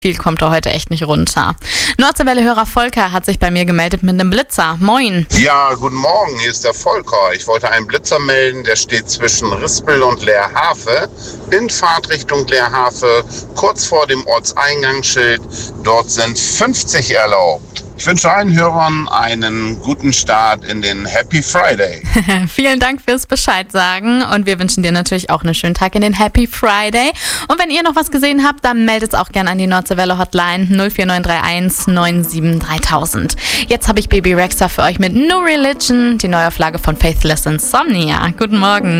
Viel kommt da heute echt nicht runter. Nordseewelle-Hörer Volker hat sich bei mir gemeldet mit einem Blitzer. Moin. Ja, guten Morgen, hier ist der Volker. Ich wollte einen Blitzer melden, der steht zwischen Rispel und Leerhafe, in Fahrtrichtung Leerhafe, kurz vor dem Ortseingangsschild. Dort sind 50 erlaubt. Ich wünsche allen Hörern einen guten Start in den Happy Friday. Vielen Dank fürs Bescheid sagen und wir wünschen dir natürlich auch einen schönen Tag in den Happy Friday. Und wenn ihr noch was gesehen habt, dann meldet es auch gerne an die Nordseewelle Hotline 04931 97 3000. Jetzt habe ich Baby Rexha für euch mit No Religion, die Neuauflage von Faithless Insomnia. Guten Morgen.